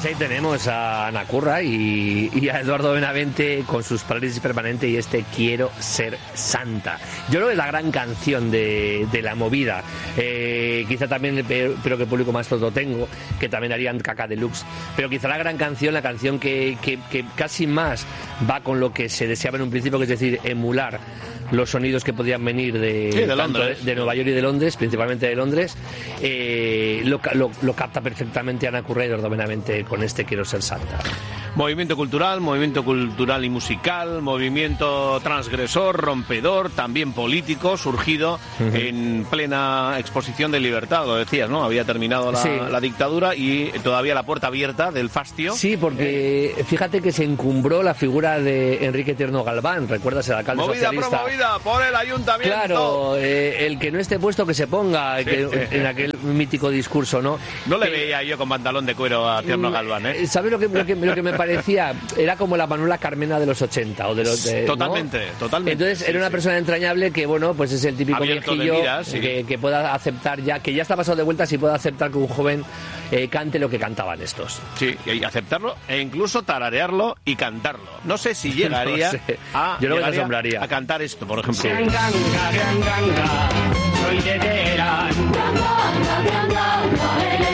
ahí tenemos a Ana Curra y a Eduardo Benavente con sus parálisis permanente y Quiero ser santa. Yo creo que es la gran canción de la movida. Quizá también, pero que el público más todo tengo, que también harían caca deluxe. Pero quizá la gran canción, la canción que casi más va con lo que se deseaba en un principio, que es decir, emular los sonidos que podían venir de Nueva York y de Londres, principalmente de Londres. Lo capta perfectamente Ana Curra y Eduardo Benavente con Quiero ser santa. Movimiento cultural y musical, movimiento transgresor, rompedor, también político, surgido en plena exposición de libertad, lo decías, ¿no? Había terminado la dictadura y todavía la puerta abierta del fastio. Sí, porque fíjate que se encumbró la figura de Enrique Tierno Galván, ¿recuerdas? El alcalde socialista. Promovida por el ayuntamiento. Claro, el que no esté puesto que se ponga, en aquel mítico discurso, ¿no? No le veía yo con pantalón de cuero a Tierno Galván, ¿eh? ¿Sabes lo que me parecía? Era como la Manuela Carmena de los 80 o de los totalmente. Entonces era una persona entrañable que, bueno, pues es el típico viejillo miras, que pueda aceptar que ya está pasado de vueltas y pueda aceptar que un joven cante lo que cantaban estos. Sí, y aceptarlo e incluso tararearlo y cantarlo. No sé si llegaría a cantar esto, por ejemplo. Sí. Soy de Teherán.